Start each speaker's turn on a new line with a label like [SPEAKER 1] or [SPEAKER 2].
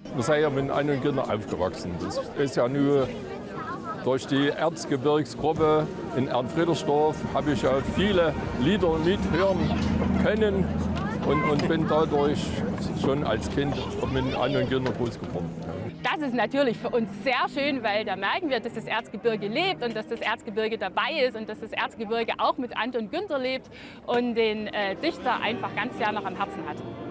[SPEAKER 1] Wir sind ja mit Anne und Günther aufgewachsen. Das ist ja nur durch die Erzgebirgsgruppe in Ernfriedersdorf habe ich ja viele Lieder mithören können und bin dadurch schon als Kind mit Anne und Günther groß geworden.
[SPEAKER 2] Das ist natürlich für uns sehr schön, weil da merken wir, dass das Erzgebirge lebt und dass das Erzgebirge dabei ist und dass das Erzgebirge auch mit Anton Günther lebt und den Dichter einfach ganz sehr noch am Herzen hat.